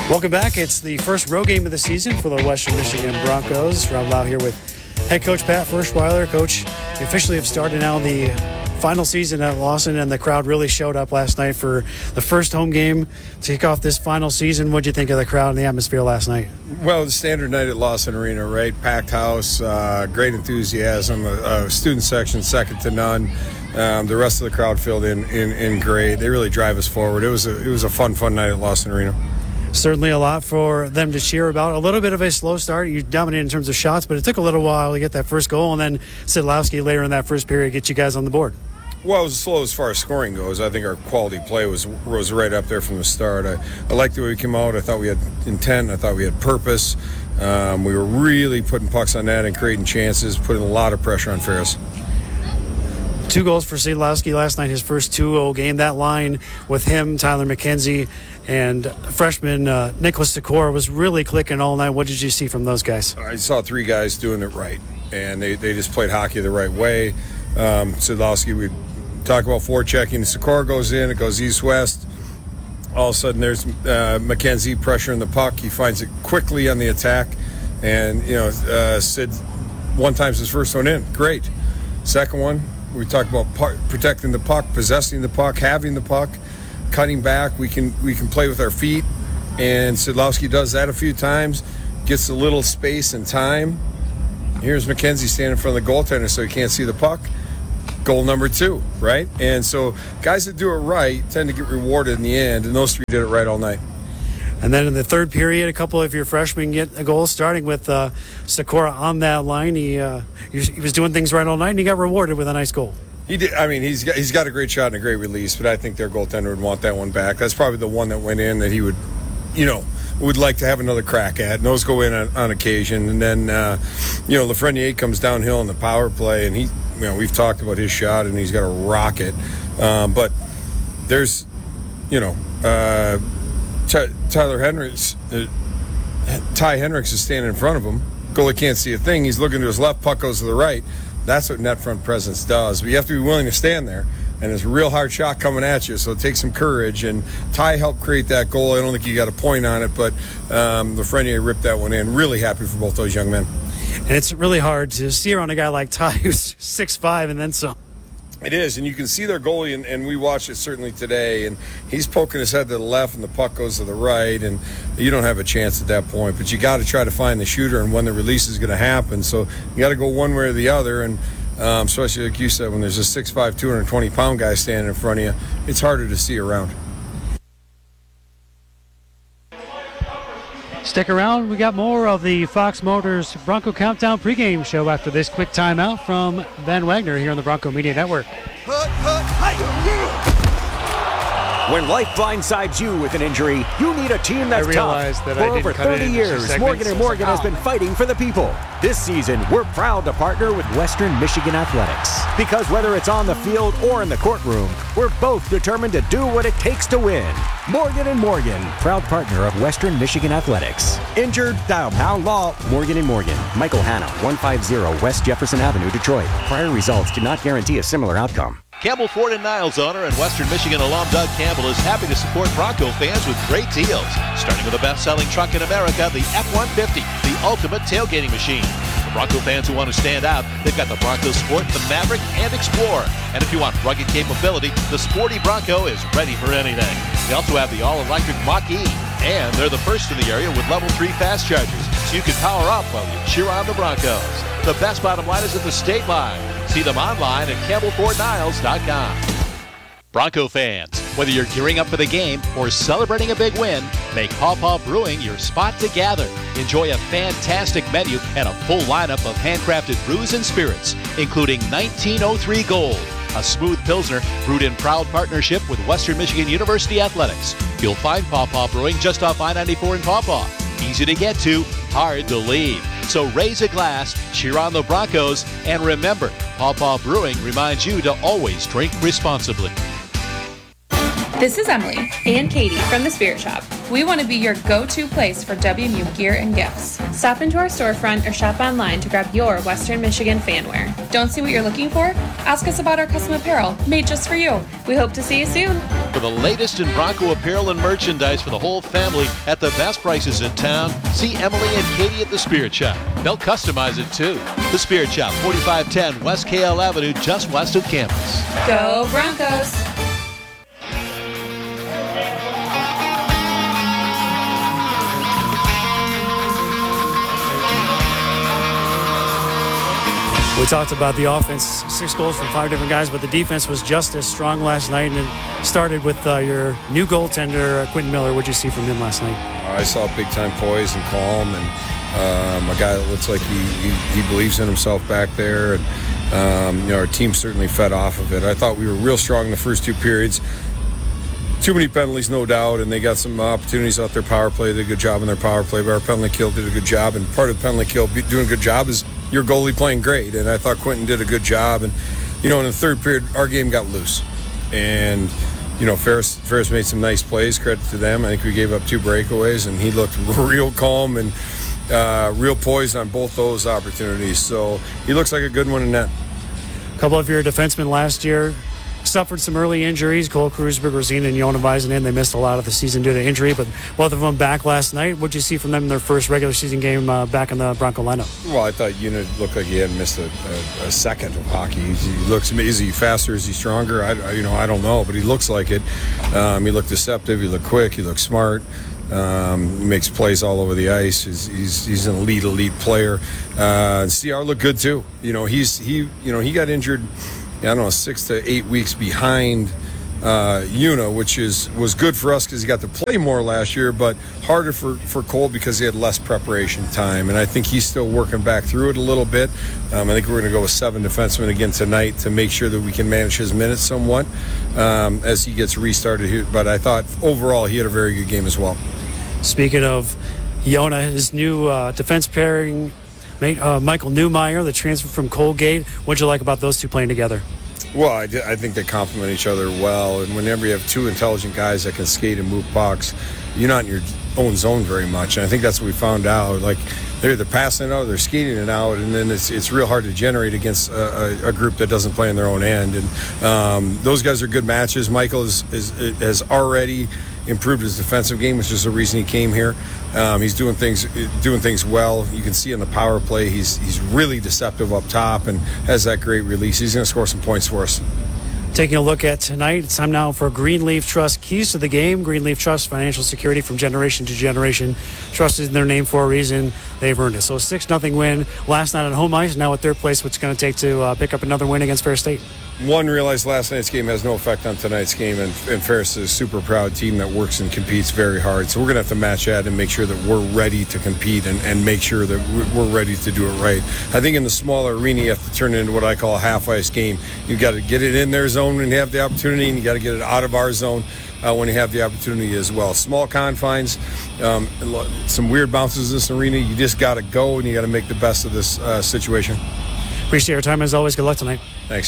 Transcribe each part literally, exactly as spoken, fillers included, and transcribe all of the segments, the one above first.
Welcome back. It's the first road game of the season for the Western Michigan Broncos. Rob Lau here with head coach Pat Ferschweiler. Coach, you officially have started now the final season at Lawson, and the crowd really showed up last night for the first home game to kick off this final season. What did you think of the crowd and the atmosphere last night? Well, the standard night at Lawson Arena, right? Packed house, uh, great enthusiasm, a, a student section second to none. Um, the rest of the crowd filled in, in in great. They really drive us forward. It was a it was a fun, fun night at Lawson Arena. Certainly a lot for them to cheer about. A little bit of a slow start. You dominated in terms of shots, but it took a little while to get that first goal, and then Sidlowski later in that first period get you guys on the board. Well, it was slow as far as scoring goes. I think our quality play was was right up there from the start. I, I liked the way we came out. I thought we had intent. I thought we had purpose. Um, we were really putting pucks on net and creating chances, putting a lot of pressure on Ferris. Two goals for Sidlowski last night, his first two oh game. That line with him, Tyler McKenzie, and freshman uh, Nicholas Sikora was really clicking all night. What did you see from those guys? I saw three guys doing it right, and they, they just played hockey the right way. Um, Sidlowski, we talk about forechecking. Sikora goes in, it goes east-west. All of a sudden, there's uh, McKenzie pressuring the puck. He finds it quickly on the attack, and, you know, uh, Sid one time's his first one in. Great. Second one, we talk about puck, protecting the puck, possessing the puck, having the puck, cutting back. We can we can play with our feet, and Sidlowski does that a few times, gets a little space and time. Here's McKenzie standing in front of the goaltender so he can't see the puck. Goal number two, right? And so guys that do it right tend to get rewarded in the end, and those three did it right all night. And then in the third period, a couple of your freshmen get a goal, starting with uh, Sikora on that line. He, uh, he was doing things right all night, and he got rewarded with a nice goal. He did. I mean, he's got, he's got a great shot and a great release, but I think their goaltender would want that one back. That's probably the one that went in that he would, you know, would like to have another crack at. And those go in on, on occasion. And then, uh, you know, Lafreniere comes downhill in the power play, and he, you know, we've talked about his shot, and he's got a rocket. Um, but there's, you know, uh, T- Tyler Hendricks, uh, Ty Hendricks is standing in front of him. Goalie can't see a thing. He's looking to his left, puck goes to the right. That's what net front presence does. But you have to be willing to stand there. And it's a real hard shot coming at you, so it takes some courage. And Ty helped create that goal. I don't think you got a point on it, but um, Lafreniere ripped that one in. Really happy for both those young men. And it's really hard to see around a guy like Ty, who's six five and then some. It is, and you can see their goalie, and, and we watched it certainly today, and he's poking his head to the left, and the puck goes to the right, and you don't have a chance at that point. But you got to try to find the shooter and when the release is going to happen. So you got to go one way or the other, and um, especially like you said, when there's a six five, two hundred twenty pound guy standing in front of you, it's harder to see around. Stick around. We got more of the Fox Motors Bronco Countdown pregame show after this quick timeout from Ben Wagner here on the Bronco Media Network. When life blindsides you with an injury, you need a team that's tough. That for over thirty years, Morgan and Morgan has been fighting for the people. This season, we're proud to partner with Western Michigan Athletics. Because whether it's on the field or in the courtroom, we're both determined to do what it takes to win. Morgan and Morgan, proud partner of Western Michigan Athletics. Injured? Dial Pound Law. Morgan and Morgan. Michael Hanna, one fifty West Jefferson Avenue, Detroit. Prior results do not guarantee a similar outcome. Campbell Ford and Niles owner and Western Michigan alum Doug Campbell is happy to support Bronco fans with great deals. Starting with the best-selling truck in America, the F one fifty, the ultimate tailgating machine. For Bronco fans who want to stand out, they've got the Bronco Sport, the Maverick, and Explorer. And if you want rugged capability, the sporty Bronco is ready for anything. They also have the all-electric Mach-E, and they're the first in the area with level three fast chargers, so you can power up while you cheer on the Broncos. The best bottom line is at the state line. See them online at campbell ford niles dot com. Bronco fans, whether you're gearing up for the game or celebrating a big win, make Paw Paw Brewing your spot to gather. Enjoy a fantastic menu and a full lineup of handcrafted brews and spirits, including nineteen oh three Gold, a smooth Pilsner brewed in proud partnership with Western Michigan University Athletics. You'll find Paw Paw Brewing just off I ninety-four in Paw Paw. Easy to get to, hard to leave. So raise a glass, cheer on the Broncos, and remember, Paw Paw Brewing reminds you to always drink responsibly. This is Emily and Katie from the Spirit Shop. We want to be your go-to place for W M U gear and gifts. Stop into our storefront or shop online to grab your Western Michigan fanwear. Don't see what you're looking for? Ask us about our custom apparel made just for you. We hope to see you soon. For the latest in Bronco apparel and merchandise for the whole family at the best prices in town, see Emily and Katie at the Spirit Shop. They'll customize it too. The Spirit Shop, forty-five ten West K L Avenue, just west of campus. Go Broncos! We talked about the offense, six goals from five different guys, but the defense was just as strong last night, and it started with uh, your new goaltender, uh, Quentin Miller. What did you see from him last night? I saw big-time poise and calm, and um, a guy that looks like he, he, he believes in himself back there. And um, you know, our team certainly fed off of it. I thought we were real strong in the first two periods. Too many penalties, no doubt, and they got some opportunities out their power play. They did a good job in their power play, but our penalty kill did a good job. And part of the penalty kill doing a good job is your goalie playing great. And I thought Quentin did a good job. And, you know, in the third period, our game got loose. And, you know, Ferris, Ferris made some nice plays, credit to them. I think we gave up two breakaways, and he looked real calm and uh, real poised on both those opportunities. So he looks like a good one in net. A couple of your defensemen last year suffered some early injuries. Cole Krusberg, Rosina, and Yona Vaisinen. They missed a lot of the season due to injury, but both of them back last night. What did you see from them in their first regular season game uh, back in the Bronco lineup? Well, I thought Yuna looked like he hadn't missed a, a, a second of hockey. He looks amazing. Is he faster? Is he stronger? I, I, you know, I don't know, but he looks like it. Um, he looked deceptive. He looked quick. He looked smart. Um, he makes plays all over the ice. He's he's, he's an elite, elite player. Uh, C R looked good too. You know, he's he you know he got injured. I don't know, six to eight weeks behind uh, Yuna, which is was good for us because he got to play more last year, but harder for, for Cole because he had less preparation time. And I think he's still working back through it a little bit. Um, I think we're going to go with seven defensemen again tonight to make sure that we can manage his minutes somewhat um, as he gets restarted here. But I thought overall he had a very good game as well. Speaking of Yona, his new uh, defense pairing, Uh, Michael Newmeyer, the transfer from Colgate. What'd you like about those two playing together? Well, I, I think they complement each other well. And whenever you have two intelligent guys that can skate and move pucks, you're not in your own zone very much. And I think that's what we found out. Like, they're either passing it out or they're skating it out. And then it's it's real hard to generate against a, a, a group that doesn't play in their own end. And um, those guys are good matches. Michael is, is, has already improved his defensive game, which is the reason he came here. Um, he's doing things doing things well. You can see in the power play, he's he's really deceptive up top and has that great release. He's going to score some points for us. Taking a look at tonight, it's time now for Greenleaf Trust Keys to the Game. Greenleaf Trust, financial security from generation to generation. Trust is in their name for a reason. They've earned it. So a six nothing win last night on home ice. Now at their place, what's going to take to uh, pick up another win against Ferris State? One, realized last night's game has no effect on tonight's game, and, and Ferris is a super proud team that works and competes very hard. So we're going to have to match that and make sure that we're ready to compete and, and make sure that we're ready to do it right. I think in the smaller arena, you have to turn it into what I call a half-ice game. You've got to get it in their zone when you have the opportunity, and you got to get it out of our zone uh, when you have the opportunity as well. Small confines, um, some weird bounces in this arena. You just got to go, and you got to make the best of this uh, situation. Appreciate your time as always. Good luck tonight. Thanks.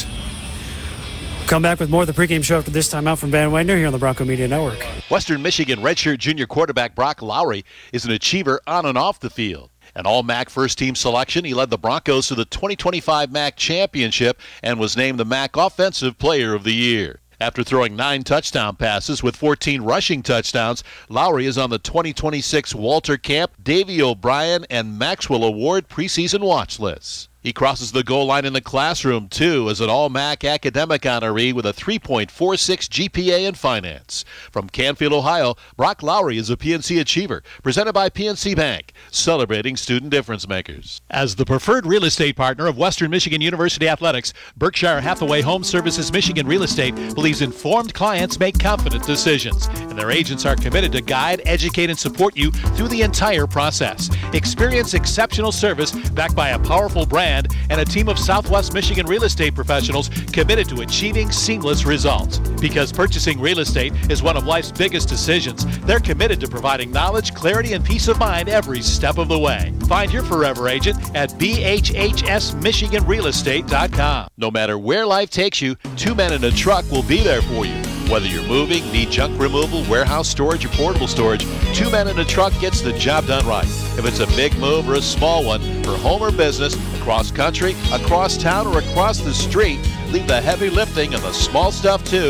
Come back with more of the pregame show after this time out from Van Wagner here on the Bronco Media Network. Western Michigan redshirt junior quarterback Brock Lowry is an achiever on and off the field. An all-M A C first-team selection, he led the Broncos to the twenty twenty-five M A C championship and was named the M A C Offensive Player of the Year. After throwing nine touchdown passes with fourteen rushing touchdowns, Lowry is on the twenty twenty-six Walter Camp, Davey O'Brien, and Maxwell Award preseason watch lists. He crosses the goal line in the classroom, too, as an all-M A C academic honoree with a three point four six G P A in finance. From Canfield, Ohio, Brock Lowry is a P N C Achiever, presented by P N C Bank, celebrating student difference makers. As the preferred real estate partner of Western Michigan University Athletics, Berkshire Hathaway Home Services Michigan Real Estate believes informed clients make confident decisions, and their agents are committed to guide, educate, and support you through the entire process. Experience exceptional service backed by a powerful brand and a team of Southwest Michigan real estate professionals committed to achieving seamless results. Because purchasing real estate is one of life's biggest decisions, they're committed to providing knowledge, clarity, and peace of mind every step of the way. Find your forever agent at B H H S Michigan Real Estate dot com. No matter where life takes you, two men in a truck will be there for you. Whether you're moving, need junk removal, warehouse storage, or portable storage, Two Men in a Truck gets the job done right. If it's a big move or a small one, for home or business, across country, across town, or across the street, leave the heavy lifting and the small stuff too for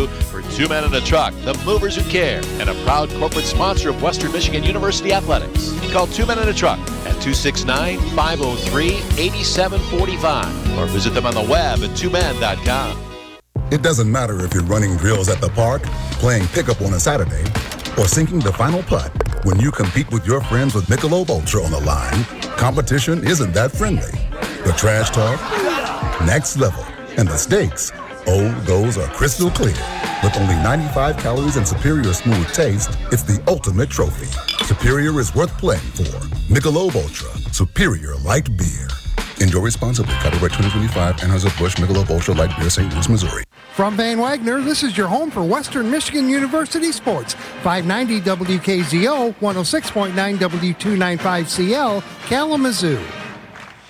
Two Men in a Truck, the movers who care, and a proud corporate sponsor of Western Michigan University Athletics. Call Two Men in a Truck at two six nine, five oh three, eight seven four five or visit them on the web at two men dot com. It doesn't matter if you're running drills at the park, playing pickup on a Saturday, or sinking the final putt. When you compete with your friends with Michelob Ultra on the line, competition isn't that friendly. The trash talk, next level, and the stakes, oh, those are crystal clear. With only ninety-five calories and superior smooth taste, it's the ultimate trophy. Superior is worth playing for. Michelob Ultra, superior light beer. Enjoy responsibly. Copyright twenty twenty-five, Anheuser-Busch Michelob Ultra Light Beer, Saint Louis, Missouri. From Van Wagner, this is your home for Western Michigan University Sports. five ninety W K Z O, one oh six point nine W two ninety-five C L, Kalamazoo.